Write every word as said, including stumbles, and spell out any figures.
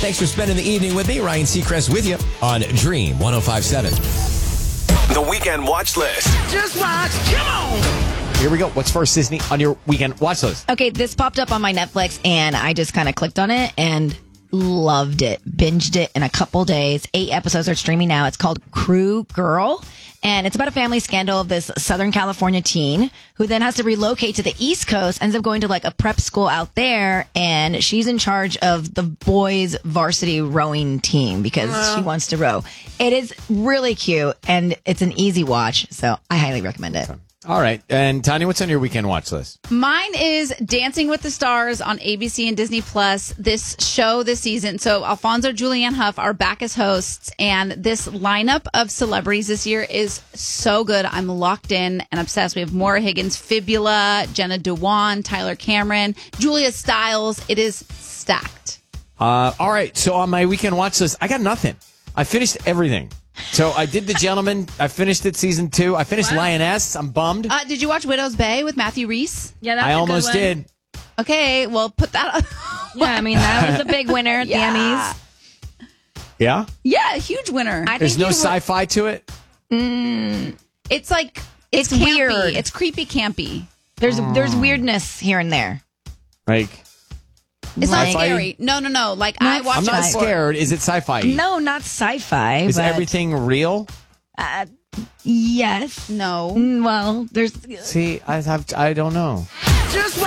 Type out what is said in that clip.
Thanks for spending the evening with me. Ryan Seacrest with you on Dream one oh five point seven. The Weekend Watch List. Just watch. Come on. Here we go. What's first, Disney, on your Weekend Watch List? Okay, this popped up on my Netflix, and I just kind of clicked on it and loved it. Binged it in a couple days. Eight episodes are streaming now. It's called Crew Girl, and it's about a family scandal of this Southern California teen who then has to relocate to the East Coast, ends up going to like a prep school out there, and she's in charge of the boys' varsity rowing team because uh. she wants to row. It is really cute, and it's an easy watch, so I highly recommend it. All right. And Tanya, what's on your Weekend Watch List? Mine is Dancing with the Stars on A B C and Disney Plus. This show this season. So Alfonso, Julianne Hough are back as hosts, and this lineup of celebrities this year is so good. I'm locked in and obsessed. We have Maura Higgins, Fibula, Jenna Dewan, Tyler Cameron, Julia Stiles. It is stacked. Uh, all right. So on my Weekend Watch List, I got nothing. I finished everything. So I did The Gentleman. I finished it season two. I finished wow. Lioness. I'm bummed. Uh, did you watch Widow's Bay with Matthew Reese? Yeah, that's I a almost good one. did. Okay, well, put that on. Yeah, I mean, that was a big winner at yeah. the Emmys. Yeah? Yeah, huge winner. I There's think no you sci-fi to it? Mm, it's like, it's, It's campy. weird. It's creepy campy. There's Oh. there's weirdness here and there. Like, It's Like- not scary. No, no, no. Like, Not I watched I'm not it before. scared. Is it sci-fi? No, not sci-fi. Is but, everything real? Uh, yes. No. Mm, Well, there's See, I have. I don't know. Just watch.